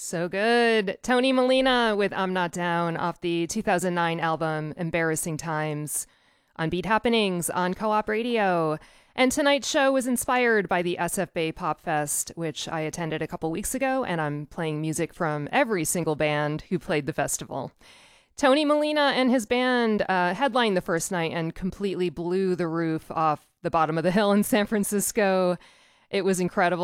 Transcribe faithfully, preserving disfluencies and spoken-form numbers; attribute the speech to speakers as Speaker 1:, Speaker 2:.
Speaker 1: So good. Tony Molina with I'm Not Down off the two thousand nine album Embarrassing Times on Beat Happenings on Co-op Radio. And tonight's show was inspired by the S F Bay Pop Fest, which I attended a couple weeks ago, and I'm playing music from every single band who played the festival. Tony Molina and his band uh, headlined the first night and completely blew the roof off the bottom of the hill in San Francisco. It was incredible.